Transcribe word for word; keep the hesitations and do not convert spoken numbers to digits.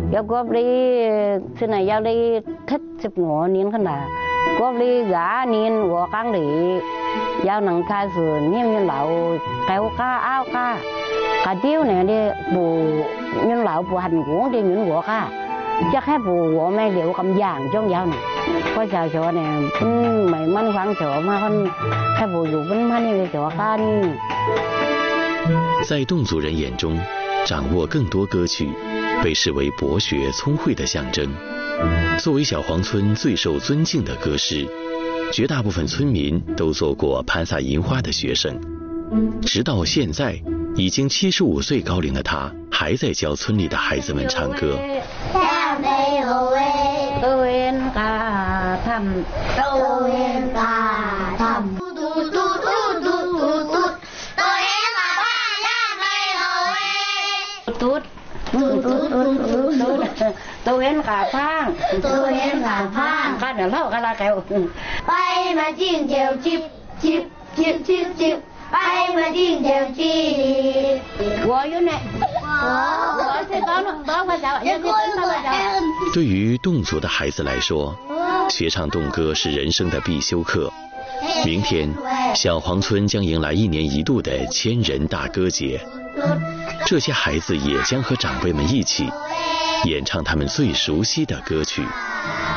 要过不哩，现在要哩七十五年看啦，过不哩廿年我讲哩，要能开始念念老九家拗家，家丢呢哩不念老不恨我的念我家，จะแค่ผู้หัวไม่เหลวกำย่างจ้องยาวเนี่ยเพราะชาวชาวเนี่ยมันไม่มันฟังชาวมาคนแค่ผู้อยู่มันมันนี่ชาวกัน。 在侗族人眼中，掌握更多歌曲被视为博学聪慧的象征。作为小黄村最受尊敬的歌师，绝大部分村民都做过盘萨银花的学生。直到现在，已经七十五岁高龄的他，还在教村里的孩子们唱歌。 ตุ๊ดตุ๊ดตุ๊ดตุ๊ดตุ๊ดตุ๊ดตัวเห็นขาพังตัวเห็นขาพังกันเดี๋ยวเล่ากันละแกไปมาจิ้งเจียวจิบจิบจิบจิบจิบไปมาจิ้งเจียวจิบ我有呢我是高了多少脚也是多少脚对于侗族的孩子来说，学唱侗歌是人生的必修课。明天，小黄村将迎来一年一度的千人大歌节，这些孩子也将和长辈们一起演唱他们最熟悉的歌曲。